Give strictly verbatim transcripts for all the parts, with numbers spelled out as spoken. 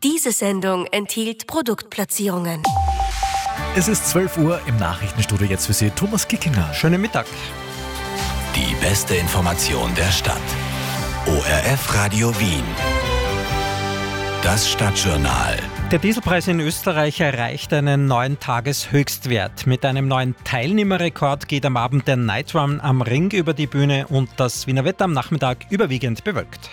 Diese Sendung enthielt Produktplatzierungen. Es ist zwölf Uhr im Nachrichtenstudio, jetzt für Sie Thomas Kickinger. Schönen Mittag. Die beste Information der Stadt. O R F Radio Wien. Das Stadtjournal. Der Dieselpreis in Österreich erreicht einen neuen Tageshöchstwert. Mit einem neuen Teilnehmerrekord geht am Abend der Night Run am Ring über die Bühne und das Wiener Wetter am Nachmittag überwiegend bewölkt.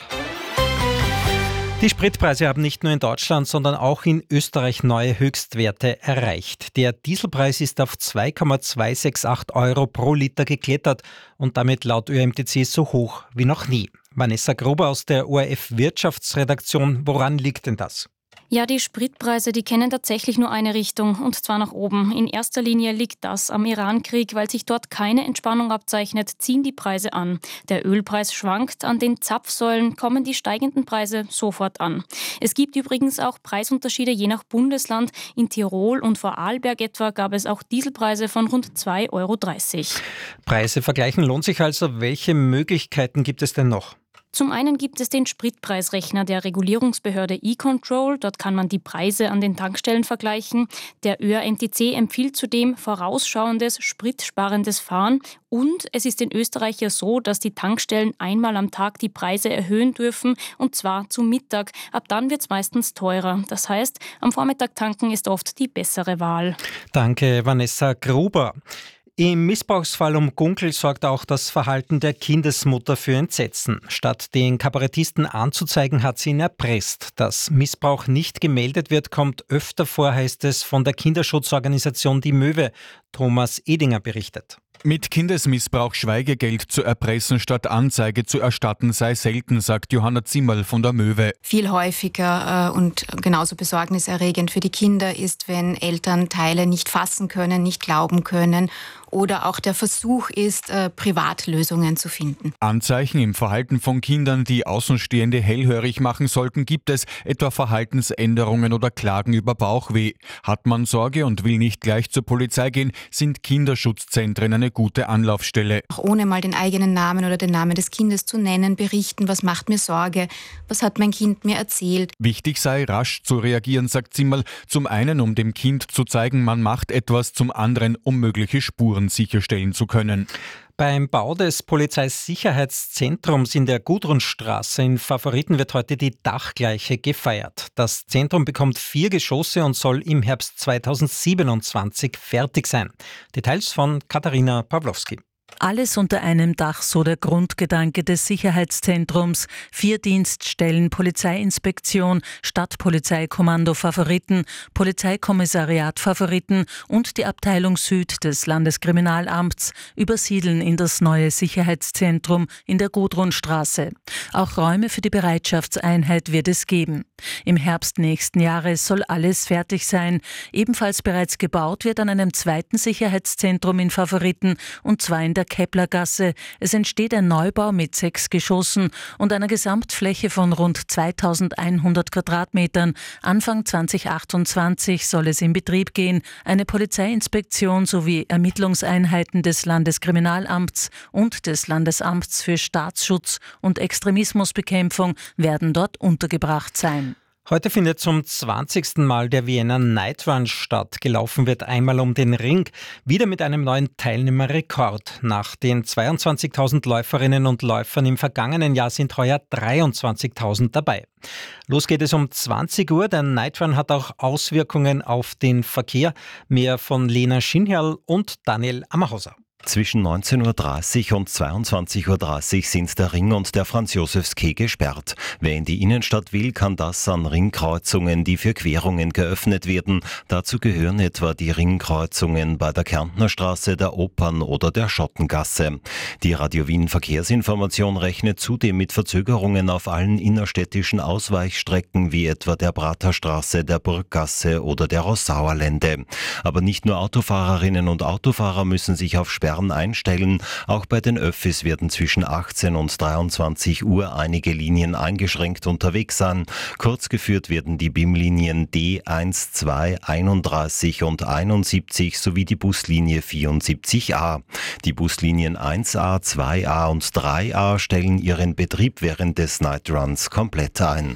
Die Spritpreise haben nicht nur in Deutschland, sondern auch in Österreich neue Höchstwerte erreicht. Der Dieselpreis ist auf zwei Komma zweihundertachtundsechzig Euro pro Liter geklettert und damit laut Ö M T C so hoch wie noch nie. Vanessa Gruber aus der O R F Wirtschaftsredaktion, woran liegt denn das? Ja, die Spritpreise, die kennen tatsächlich nur eine Richtung, und zwar nach oben. In erster Linie liegt das am Iran-Krieg. Weil sich dort keine Entspannung abzeichnet, ziehen die Preise an. Der Ölpreis schwankt, an den Zapfsäulen kommen die steigenden Preise sofort an. Es gibt übrigens auch Preisunterschiede je nach Bundesland. In Tirol und Vorarlberg etwa gab es auch Dieselpreise von rund zwei Euro dreißig. Preise vergleichen lohnt sich also. Welche Möglichkeiten gibt es denn noch? Zum einen gibt es den Spritpreisrechner der Regulierungsbehörde E-Control. Dort kann man die Preise an den Tankstellen vergleichen. Der Ö R M T C empfiehlt zudem vorausschauendes, spritsparendes Fahren. Und es ist in Österreich ja so, dass die Tankstellen einmal am Tag die Preise erhöhen dürfen, und zwar zum Mittag. Ab dann wird es meistens teurer. Das heißt, am Vormittag tanken ist oft die bessere Wahl. Danke, Vanessa Gruber. Im Missbrauchsfall um Gunkel sorgt auch das Verhalten der Kindesmutter für Entsetzen. Statt den Kabarettisten anzuzeigen, hat sie ihn erpresst. Dass Missbrauch nicht gemeldet wird, kommt öfter vor, heißt es von der Kinderschutzorganisation Die Möwe. Thomas Edinger berichtet. Mit Kindesmissbrauch Schweigegeld zu erpressen statt Anzeige zu erstatten sei selten, sagt Johanna Zimmerl von der Möwe. Viel häufiger äh, und genauso besorgniserregend für die Kinder ist, wenn Eltern Teile nicht fassen können, nicht glauben können oder auch der Versuch ist, äh, Privatlösungen zu finden. Anzeichen im Verhalten von Kindern, die Außenstehende hellhörig machen sollten, gibt es, etwa Verhaltensänderungen oder Klagen über Bauchweh. Hat man Sorge und will nicht gleich zur Polizei gehen, sind Kinderschutzzentren eine gute Anlaufstelle. Auch ohne mal den eigenen Namen oder den Namen des Kindes zu nennen, berichten, was macht mir Sorge, was hat mein Kind mir erzählt. Wichtig sei, rasch zu reagieren, sagt Zimmerl. Zum einen, um dem Kind zu zeigen, man macht etwas, zum anderen, um mögliche Spuren sicherstellen zu können. Beim Bau des Polizeisicherheitszentrums in der Gudrunstraße in Favoriten wird heute die Dachgleiche gefeiert. Das Zentrum bekommt vier Geschosse und soll im Herbst zweitausendsiebenundzwanzig fertig sein. Details von Katharina Pawlowski. Alles unter einem Dach, so der Grundgedanke des Sicherheitszentrums. Vier Dienststellen, Polizeiinspektion, Stadtpolizeikommando Favoriten, Polizeikommissariat Favoriten und die Abteilung Süd des Landeskriminalamts übersiedeln in das neue Sicherheitszentrum in der Gudrunstraße. Auch Räume für die Bereitschaftseinheit wird es geben. Im Herbst nächsten Jahres soll alles fertig sein. Ebenfalls bereits gebaut wird an einem zweiten Sicherheitszentrum in Favoriten und zwar in der Keplergasse. Es entsteht ein Neubau mit sechs Geschossen und einer Gesamtfläche von rund zweitausendeinhundert Quadratmetern. Anfang zweitausendachtundzwanzig soll es in Betrieb gehen. Eine Polizeiinspektion sowie Ermittlungseinheiten des Landeskriminalamts und des Landesamts für Staatsschutz und Extremismusbekämpfung werden dort untergebracht sein. Heute findet zum zwanzigsten Mal der Vienna Night Run statt. Gelaufen wird einmal um den Ring, wieder mit einem neuen Teilnehmerrekord. Nach den zweiundzwanzigtausend Läuferinnen und Läufern im vergangenen Jahr sind heuer dreiundzwanzigtausend dabei. Los geht es um zwanzig Uhr. Der Night Run hat auch Auswirkungen auf den Verkehr. Mehr von Lena Schinherl und Daniel Ammerhauser. Zwischen neunzehn Uhr dreißig und zweiundzwanzig Uhr dreißig sind der Ring und der Franz-Josefs-Quai gesperrt. Wer in die Innenstadt will, kann das an Ringkreuzungen, die für Querungen geöffnet werden. Dazu gehören etwa die Ringkreuzungen bei der Kärntner Straße, der Opern- oder der Schottengasse. Die Radio Wien Verkehrsinformation rechnet zudem mit Verzögerungen auf allen innerstädtischen Ausweichstrecken wie etwa der Praterstraße, der Burggasse oder der Rossauerlände. Aber nicht nur Autofahrerinnen und Autofahrer müssen sich auf Sperren einstellen. Auch bei den Öffis werden zwischen achtzehn und dreiundzwanzig Uhr einige Linien eingeschränkt unterwegs sein. Kurz geführt werden die B I M-Linien D eins, zwei, einunddreißig und einundsiebzig sowie die Buslinie vierundsiebzig a. Die Buslinien eins a, zwei a und drei a stellen ihren Betrieb während des Night Runs komplett ein.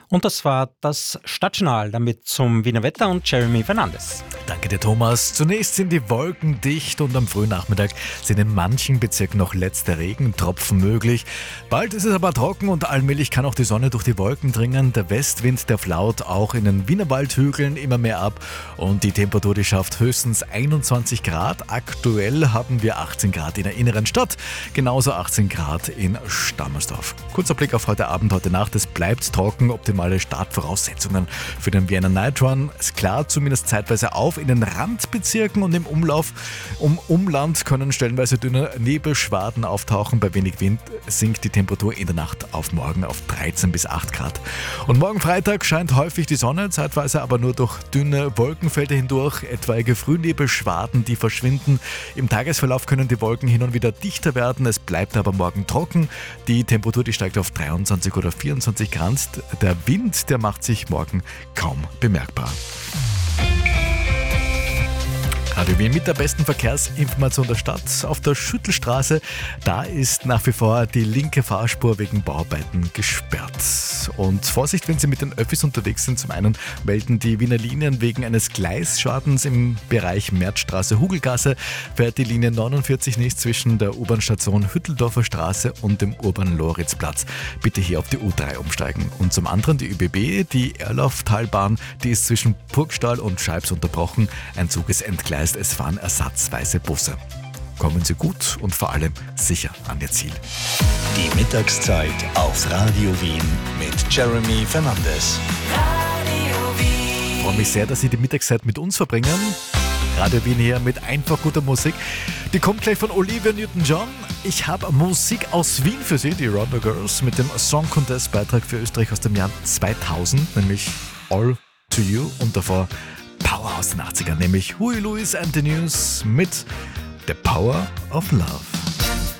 Und das war das Stadtjournal, damit zum Wiener Wetter und Jeremy Fernandes. Danke dir, Thomas. Zunächst sind die Wolken dicht und am frühen Nachmittag sind in manchen Bezirken noch letzte Regentropfen möglich. Bald ist es aber trocken und allmählich kann auch die Sonne durch die Wolken dringen. Der Westwind, der flaut auch in den Wienerwaldhügeln immer mehr ab und die Temperatur, die schafft höchstens einundzwanzig Grad. Aktuell haben wir achtzehn Grad in der inneren Stadt, genauso achtzehn Grad in Stammersdorf. Kurzer Blick auf heute Abend, heute Nacht. Es bleibt trocken, optimale Startvoraussetzungen für den Vienna Night Run. Es klart zumindest zeitweise auf. In den Randbezirken und im Umlauf um Umland können stellenweise dünne Nebelschwaden auftauchen. Bei wenig Wind sinkt die Temperatur in der Nacht auf morgen auf dreizehn bis acht Grad. Und morgen Freitag scheint häufig die Sonne, zeitweise aber nur durch dünne Wolkenfelder hindurch. Etwaige Frühnebelschwaden, die verschwinden. Im Tagesverlauf können die Wolken hin und wieder dichter werden. Es bleibt aber morgen trocken. Die Temperatur, die steigt auf dreiundzwanzig oder vierundzwanzig Grad. Der Wind, der macht sich morgen kaum bemerkbar. Radio Wien mit der besten Verkehrsinformation der Stadt. Auf der Schüttelstraße, da ist nach wie vor die linke Fahrspur wegen Bauarbeiten gesperrt. Und Vorsicht, wenn Sie mit den Öffis unterwegs sind. Zum einen melden die Wiener Linien wegen eines Gleisschadens im Bereich Märzstraße-Hugelgasse. Fährt die Linie neunundvierzig nicht zwischen der U-Bahn-Station Hütteldorfer Straße und dem Urban-Loritzplatz. Bitte hier auf die U drei umsteigen. Und zum anderen die ÖBB, die Erlauftalbahn, die ist zwischen Burgstall und Scheibs unterbrochen. Ein Zug ist entgleist. Es fahren ersatzweise Busse. Kommen Sie gut und vor allem sicher an Ihr Ziel. Die Mittagszeit auf Radio Wien mit Jeremy Fernandes. Radio Wien. Ich freue mich sehr, dass Sie die Mittagszeit mit uns verbringen. Radio Wien hier mit einfach guter Musik. Die kommt gleich von Olivia Newton-John. Ich habe Musik aus Wien für Sie, die Ronda Girls, mit dem Song Contest Beitrag für Österreich aus dem Jahr zweitausend, nämlich All to You, und davor Power aus den achtzigern, nämlich Huey Lewis and the News mit The Power of Love.